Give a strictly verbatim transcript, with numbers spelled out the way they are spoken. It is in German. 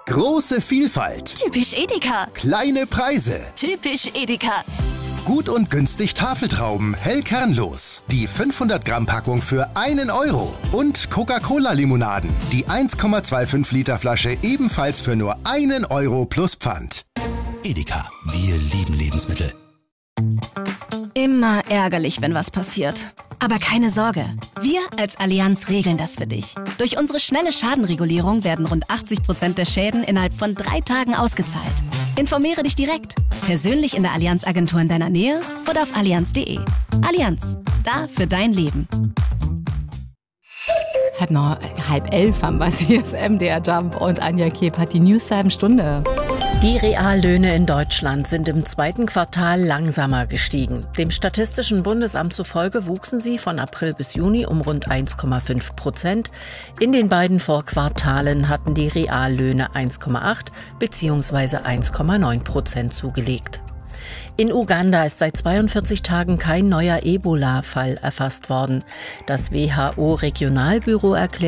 Große Vielfalt. Typisch Edeka. Kleine Preise. Typisch Edeka. Gut und günstig Tafeltrauben, hell kernlos. Die fünfhundert Gramm Packung für einen Euro. Und Coca-Cola-Limonaden. Die eins Komma fünfundzwanzig Liter Flasche ebenfalls für nur einen Euro plus Pfand. Edeka, wir lieben Lebensmittel. Immer ärgerlich, wenn was passiert. Aber keine Sorge, wir als Allianz regeln das für dich. Durch unsere schnelle Schadenregulierung werden rund achtzig Prozent der Schäden innerhalb von drei Tagen ausgezahlt. Informiere dich direkt, persönlich in der Allianz-Agentur in deiner Nähe oder auf allianz punkt de. Allianz, da für dein Leben. Halb, noch, halb elf haben wir es. Hier ist M D R Jump und Anja Kep hat die News zur halben Stunde. Die Reallöhne in Deutschland sind im zweiten Quartal langsamer gestiegen. Dem Statistischen Bundesamt zufolge wuchsen sie von April bis Juni um rund eins Komma fünf Prozent. In den beiden Vorquartalen hatten die Reallöhne eins Komma acht bzw. eins Komma neun Prozent zugelegt. In Uganda ist seit zweiundvierzig Tagen kein neuer Ebola-Fall erfasst worden. Das W H O-Regionalbüro erklärt,